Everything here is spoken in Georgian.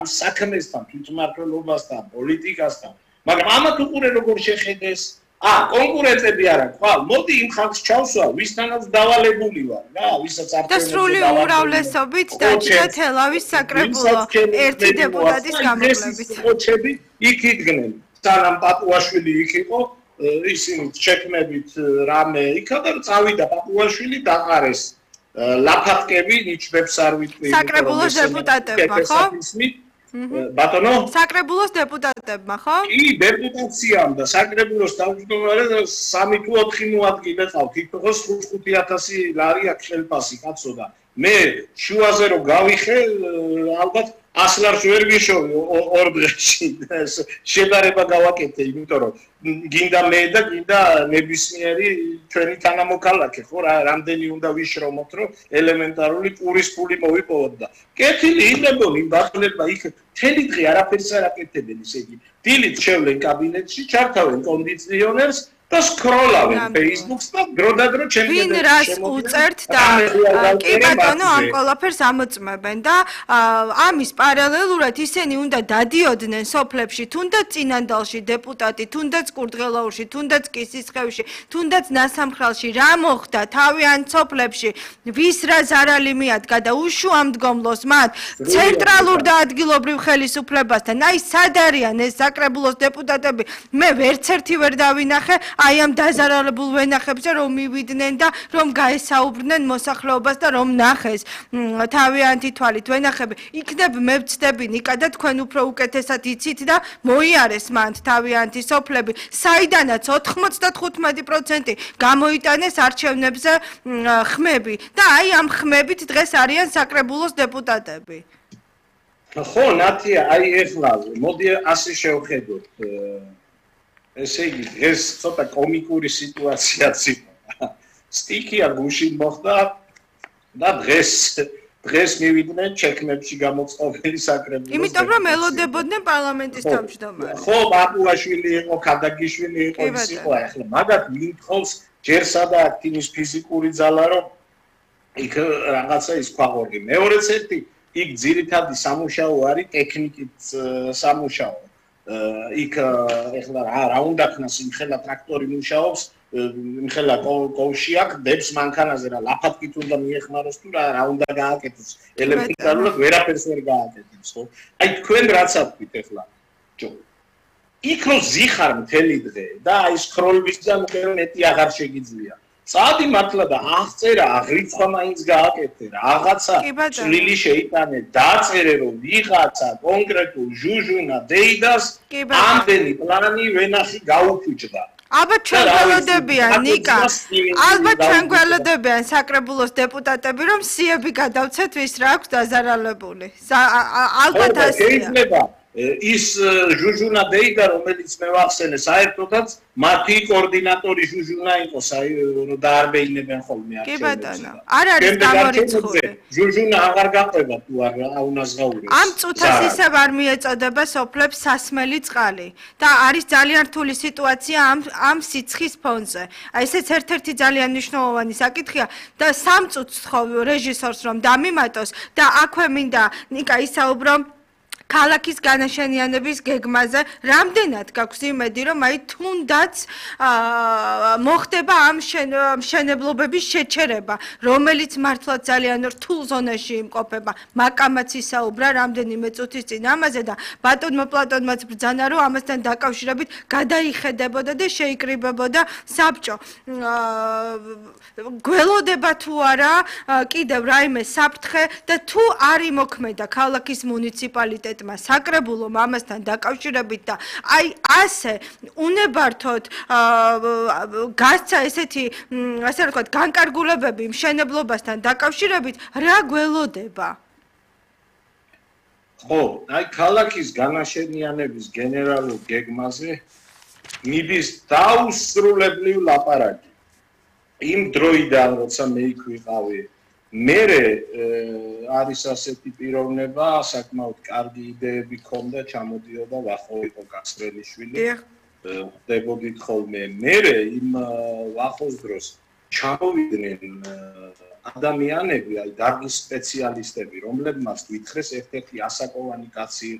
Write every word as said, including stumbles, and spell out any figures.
საქმესთან, თვითმმართველობასთან, პოლიტიკასთან. მაგრამ ამათ უყურე როგორ შეხედეს? ა, კონკურენტები არა ყვა, მოდი იმ ხალხს ჩავსვა, ვისთანაც დავალებული ვარ, რა, ვისაც არ და სრული უმრავლესობით დაჭირა თელავის საკრებულო ერთი დეპუტატის გამოკლებით. ხოჩები იქ იდგნენ. სანამ პაპუაშვილი იქ იყო, ისინი შექმნებით რამე იქა და წავიდა პაპუაშვილი დაყარეს ლაფატკები, ნიჩბებს არ ვიტყვი. საკრებულოს დეპუტატებმა, ხო? ბატონო? საკრებულოს დეპუტატებმა, ხო? კი, დეპუტაციამ და საკრებულოს თავმჯდომარე სამი თუ ოთხი მოადგილე ყავთ. იქ ხუთი ათასი ლარი აქ ხელფასი კაცო და მე შუაზე რო გავიხე, ალბათ ას ლარს ვერ გიშოვი ორ დღეში. შედარება გავაკეთე, იმიტომ რომ გინდა მე და გინდა ნებისმიერი ჩვენი თანამოქალაქე, ხო, რამდენი უნდა ვიშრომოთ, რომ ელემენტარული პურის ფული მოვიპოვოთ და კეთილი იყვნენ იმ ბაღლებმა იქ მთელი დღე არაფერს არ აკეთებენ, ისე იგი დილით შევლენ კაბინეტში, ჩართავენ კონდიციონერს და სკროლავენ Facebook-ს და დროდადრო ჩემს ვინ რას უწერთ და კი ბატონო ამ ყველაფერს ამოწმებენ და ამის პარალელურად ისინი უნდა დადიოდნენ სოფლებში, თუნდაც წინანდალში დეპუტატი, თუნდაც კურდღელაურში, თუნდაც კისისხევში, თუნდაც ნასამხრალში რა მოხდა თავიანთ სოფლებში, ვის რა ზარალი მიადგა და უშუამდგომლოს მათ ცენტრალურ და ადგილობრივ ხელისუფლებასთან. აი სად არიან ეს საკრებულოს დეპუტატები? მე ვერც ერთი ვერ დავინახე აი ამ დაზარალებულ ვენახებზე რომ მივიდნენ და რომ გაესაუბრნენ მოსახლეობას და რომ ნახეს თავიანთი თვალით ვენახები. იქნებ მე ვწდები ნიკა და თქვენ უფრო უკეთესად იცით და მოიარეს მანდ თავიანთი სოფლები, საიდანაც ოთხმოცდათხუთმეტი პროცენტი გამოიტანეს არჩევნებზე ხმები და აი ამ ხმებით დღეს არიან საკრებულოს დეპუტატები. ხო, ნათია, აი ეხლა მოდი ასე შევხედოთ. ესე იგი, ეს ცოტა კომიკური სიტუაციაც იყო. სტიქია გუშინ მოხდა და დღეს დღეს მივიდნენ ჩექმებში გამოწყობილი საკრებულოს. იმიტომ რომ ელოდებოდნენ პარლამენტის თავმჯდომარე. ხო, ბაკუაშვილი იყო, ქადაგიშვილი იყო, ის იყო ახლა. მაგათ მითხოვს ჯერ სადაც იმის ფიზიკური ძალა რომ იქ რაღაცა ის ქვაღორგი. მეორეც ერთი, იქ ძირითადი სამუშაო არის ტექნიკით სამუშაო. იქ ეხლა რა უნდა ქნას იმხელა ტრაქტორი მუშაობს, იმხელა კოვში აქ დებს მანქანაზე რა ლაფატკით უნდა მიეხმაროს თუ რა რა უნდა გააკეთოს. ელემენტარულად ვერაფერს ვერ გააკეთებს, ხო? აი თქვენ რაც აკეთებთ ეხლა. ჯო. იქ რო ზიხარ მთელი დღე და აი სკროლვისგან უკვე მეტი აღარ შეგიძლია. წადი მართლა და აღწერა, აღრიცხვა მაინც გააკეთე, რაღაცა წვლილი შეიტანე, დაწერე რომ ვიღაცა კონკრეტულ ჟუჟუნა დეიდას ამდენი პლანი ვენახი გაუფუჭდა. ალბათ ჩვენ გველოდებიან ნიკა, ალბათ ჩვენ გველოდებიან საკრებულოს დეპუტატები რომ სიები გადავცეთ ვის რა აქვს დაზარალებული. ალბათ ასეა. ის ჟუჟუნა დეიდა რომელიც მე ვახსენე საერთოდაც მათი კოორდინატორი ჟუჟუნა იყოს აი რომ დაარბეინებენ ხოლმე არჩევნებს. კი ბატონო, არ არის გამორიცხული. ჟუჟუნა აღარ გაყვება თუ არ აუნაზღაურებს. ამ წუთას ისევ არ მიეწოდება სოფლებს სასმელი წყალი და არის ძალიან რთული სიტუაცია ამ ამ სიცხის ფონზე. აი ესეც ერთ-ერთი ძალიან მნიშვნელოვანი საკითხია და სამ წუთს თხოვ რეჟისორს რომ დამიმატოს და აქვე მინდა ნიკა ისაუბრო ქალაქის განაშენიანების გეგმაზე რამდენად გაქვს იმედი რომ აი თუნდაც მოხდება ამ მშენებლობების შეჩერება რომელიც მართლაც ძალიან რთულ ზონაში იმყოფება მაკამაც ისაუბრა რამდენიმე წუთის წინ ამაზე და ბატონმა პლატონმაც ბრძანა რომ ამასთან დაკავშირებით გადაიხედებოდა და შეიკრიბებოდა საბჭო გველოდება თუ არა კიდევ რაიმე საფრთხე და თუ არ იმოქმედა ქალაქის მუნიციპალიტეტი საკრებულომ ამასთან დაკავშირებით და აი ასე უნებართოდ გასცა ესეთი ასე ვთქვათ განკარგულებები მშენებლობასთან დაკავშირებით რა გველოდება? ხო, აი ქალაქის განაშენიანების გენერალურ გეგმაზე მიდის დაუსრულებლივ ლაპარაკი. იმ დროიდან როცა მე იქ ვიყავი მერე არის ასეთი პიროვნება, საკმაოდ კარგი იდეები ქონდა, ჩამოდიოდა ვახო იყო გასრელიშვილი. ხდებოდით ხოლმე. მერე იმ ვახოს დროს ჩამოვიდნენ ადამიანები, აი დარგის სპეციალისტები, რომლებმაც ვითხრეს ერთ-ერთი ასაკოვანი კაცი